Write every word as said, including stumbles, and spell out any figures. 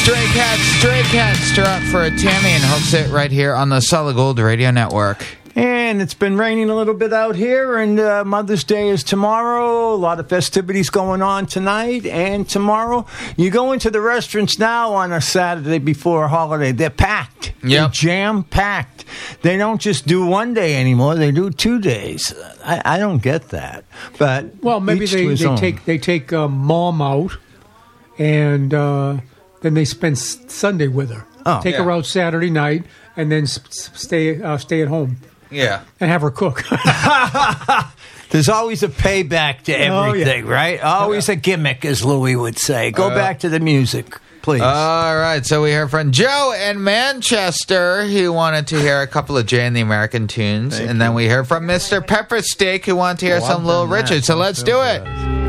Stray Cats, Stray Cats, they're up for a Tammy and Hooks It right here on the Solid Gold Radio Network. And it's been raining a little bit out here, and uh, Mother's Day is tomorrow. A lot of festivities going on tonight and tomorrow. You go into the restaurants now on a Saturday before a holiday, they're packed. Yep. They're jam-packed. They don't just do one day anymore, they do two days. I, I don't get that. But Well, maybe each they, to his they own. take they take um, Mom out, and uh, then they spend s- Sunday with her. Oh. take Yeah. her out Saturday night, and then s- s- stay uh, stay at home Yeah. and have her cook. There's always a payback to Oh, everything, right? Always a gimmick, as Louis would say. Go Uh, back to the music, please. All right, so we heard from Joe in Manchester, who wanted to hear a couple of Jay and the American tunes. Thank and then you. we heard from Mister Pepper Steak, who wanted to hear Oh, some I've Little done that. Richard. So Don't let's feel do it. bad.